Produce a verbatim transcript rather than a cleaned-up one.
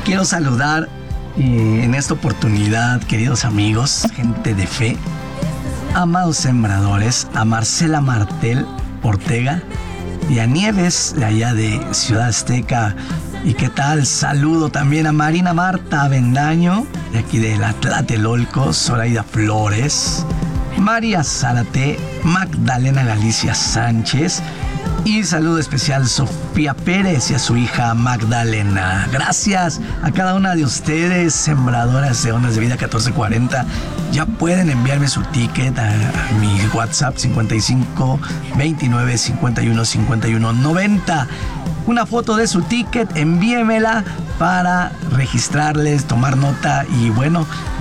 quiero saludar eh, en esta oportunidad, queridos amigos, gente de fe, amados sembradores, a Marcela Martel Ortega y a Nieves, de allá de Ciudad Azteca. ¿Y qué tal? Saludo también a Marina Marta Avendaño, de aquí de la Tlatelolco, Zoraida Flores, María Zárate, Magdalena Galicia Sánchez, y saludo especial a Sofía Pérez y a su hija Magdalena. Gracias a cada una de ustedes, sembradoras de Ondas de Vida catorce cuarenta. Ya pueden enviarme su ticket a, a mi WhatsApp cincuenta y cinco veintinueve cincuenta y uno cincuenta y uno noventa. Una foto de su ticket, envíemela para registrarles, tomar nota y bueno,